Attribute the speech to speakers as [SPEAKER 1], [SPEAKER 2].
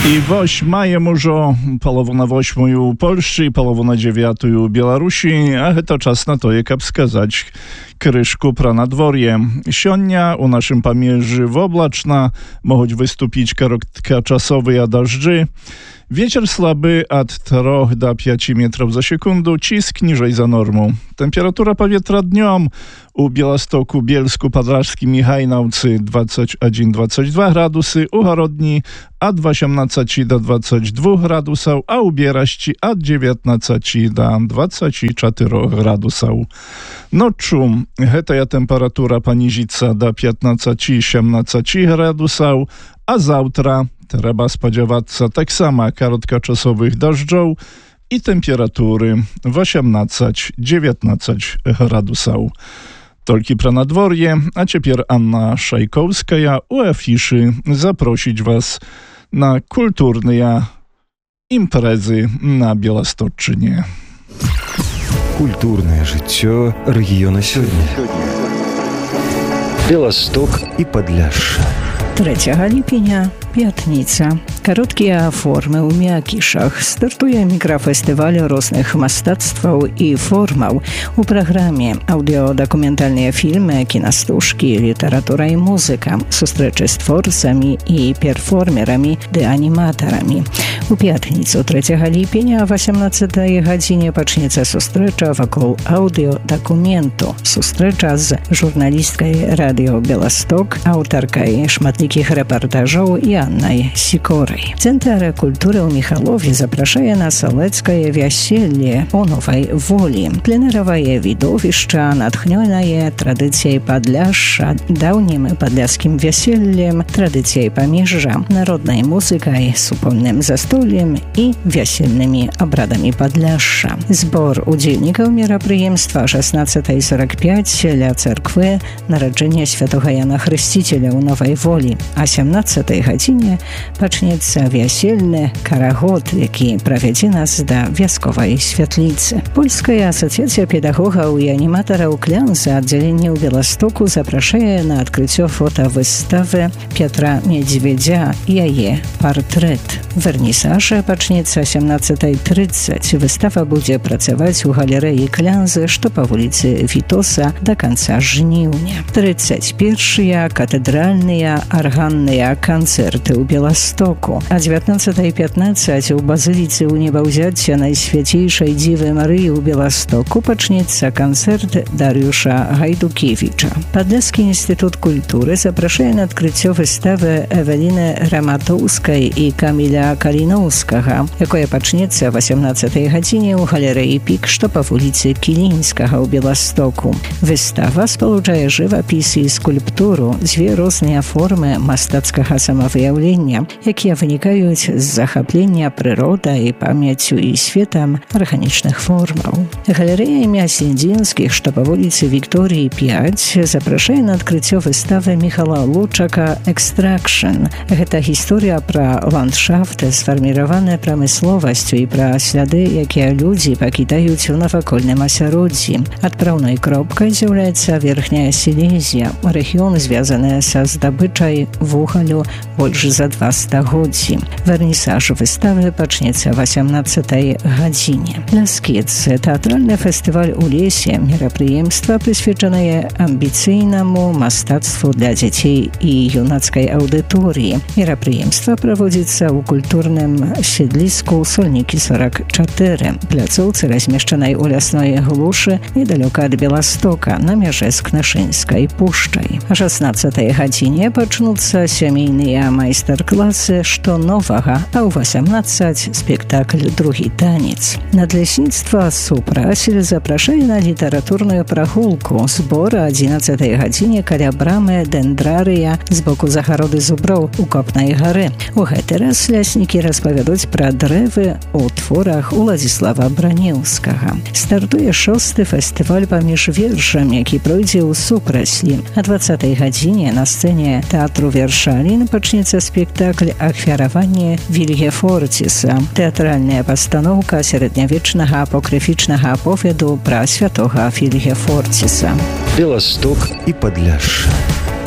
[SPEAKER 1] І 8 ўжо, палову на 8 у Польшчы, палову на 9 у Беларусі, а гэта час на тое, каб сказаць крышку пра надвор'е. Сёння у нашым памежжы воблачна, могуць выступіць кароткачасовыя дажджы. Ветер слабы ад 3 do 5 metrów za sekundę, cisk niżej za normą. Temperatura powietrza dniom u Białegostoku, Bielsku, Podlaskim i Hajnałcy 21-22 gradusy, u Horodni od 18 do 22 gradusów, a u Bieraści od 19 do 24 gradusów. Noczu hetaja temperatura ponizica do 15-17 gradusów, a zawtra trzeba spodziewać się tak samo krótkoczasowych deszczów i temperatury 18-19 gradusów. Tolki pra nadworje, a ciepер Anna Szajkowska u afiszy zaprosić was na kulturne imprezy na Białostocczynie.
[SPEAKER 2] Культурное жыццё рэгіёна сёння. Беласток і Падляшша.
[SPEAKER 3] 3 ліпеня, пятніца. Кароткія формы ў мякішах. Стартуе мікрафестываль розных мастацтваў і формаў. У праграме аўдыёдакументальныя фільмы, кінастужкі, літаратура і музыка, сустрэчы з творцамі і перформерамі ды аніматарамі. У пятніцу 3 ліпеня о 18 гадзіне пачнецца сустрэча вакол аўдыёдакументу. Сустрэча з журналісткай радыё Беласток, аўтаркай шматлікіх рэпартажоў і Аннай Сікорай. Цэнтр культуры ў Міхалове запрашае на салэцкае вяселле у Новай Волі. Пленэравае відовішча, натхнёнае традыцыяй Падляшша, даўнім падляшскім вяселлем, традыцыяй памежжа, народнай музыкай, супольным застоллем і вясельнымі абрадамі Падляшша. Збор удзельнікаў мерапрыемства 16:45 ля царквы нараджэння святога Яна Хрысціцеля ў Новай Волі. А 17 гадзіне пачнецца вясельны карагод, які правядзе нас да вясковай святліцы. Польская асацыяцыя педагогаў і аніматараў Клянза аддзяленне ў Беластоку запрашае на адкрыццё фотавыставы Пятра Медзведзя і яе партрэт. Вернісаж пачнецца 17:30. Выстава будзе працаваць у галерэі Клянзы, што па вуліцы Вітоса да канца жніўня. 31-я катэдральныя арганныя канцэрты ў Беластоку. А 19:15 у базыліцы ў небаўзяцця Найсвяцейшай Дзівы Марыі ў Беластоку пачнецца канцэрт Дарыюша Гайдукевіча. Падляшскі інстытут культуры запрашае на адкрыццё выставы Эвеліны Раматоўскай і Каміля Каліноўскага, якое пачнецца о 18 гадзіне ў галерэі Пік, што па вуліцы Кілінскага ў Беластоку. Выстава спалучае жывапіс і скульптуру, дзве розныя формы мастацкага самавыяўлення, якія вынікаюць з захаплення прыродай, памяццю і светам арганічных формаў. Галерэя імя Сендзінскіх, што па вуліцы Вікторыі 5, запрашае на адкрыццё выставы Міхала Лучака «Экстракшн». Гэта гісторыя пра ландшафт, сфарміраваная прамысловасцю і пра сляды, якія людзі пакідаюць у навакольным асяроддзі. Адпраўной кропкай з'яўляецца Верхняя Сілезія, рэгіён, звязаны са здабычай вугалю больш за 2 стагоддзі. Вернісаж выставы пачнецца о 18 гадзіне. Ляскіц – тэатральны фестываль у лесе, мерапрыемства, прысвечанае амбіцыйнаму мастацтву для дзяцей і юнацкай аўдыторыі. Мерапрыемства праводзіцца ў культурным седліску Сольнікі 44, пляцоўцы, размешчанай у лясной глушы недалёка ад Беластока, на мяжы з Кнышынскай пушчай. А 16 гадзіне пачнуцца сямейныя майстар-класы «Што новага», а ў 18 спектакль «Другі танец». Надлясніцтва «Супрасель» запрашае на літаратурную прагулку. Збор о 11 гадзіне каля брамы Дендрарыя з боку загароды зуброў у Копнай гары. У гэты раз ляснікі распавядуць пра дрэвы у творах Уладзіслава Бранеўскага. Стартуе 6-й фестываль паміж вершам, які пройдзе ў Супраслі. А 20 гадзіне на сцэне тэатру Вершалін пачнецца спектакль «Ахвяраванне Вільгефорціса». Тэатральная пастаноўка сярэднявечнага апокрыфічнага аповеду пра святога Вільгефорціса.
[SPEAKER 2] Беласток і Падляшша.